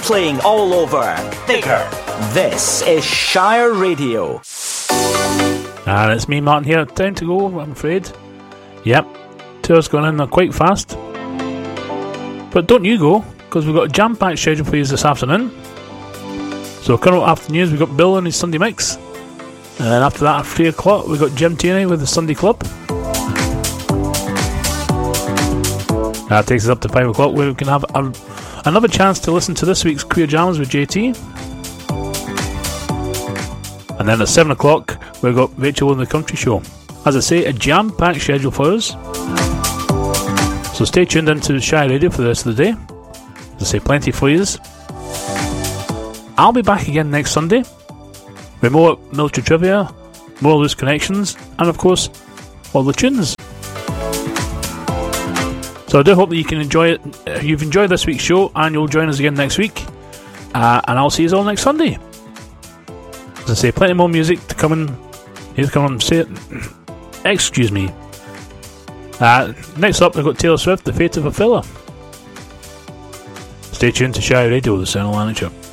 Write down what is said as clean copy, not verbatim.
playing all over. Bigger. This is Shire Radio. And it's me, Martin, here. Time to go, I'm afraid. Yep, tour's going in quite fast. But don't you go, because we've got a jam-packed schedule for you this afternoon. So coming up after news, we've got Bill and his Sunday Mix. And then after that, at 3 o'clock, we've got Jim Tierney with the Sunday Club. That takes us up to 5 o'clock, where we can have another chance to listen to this week's Queer Jams with JT. And then at 7 o'clock, we've got Rachel and the Country Show. As I say, a jam-packed schedule for us. So stay tuned into Shire Radio for the rest of the day. As I say, plenty for you. I'll be back again next Sunday with more military trivia, more loose connections, and of course, all the tunes. So I do hope that you can enjoy it. You've enjoyed this week's show, and you'll join us again next week. And I'll see you all next Sunday. As I say, plenty more music to come in. Here to come and say it. Excuse me. Next up, we've got Taylor Swift, The Fate of a Fella. Stay tuned to Shire Radio, the Sound of Lanarkshire.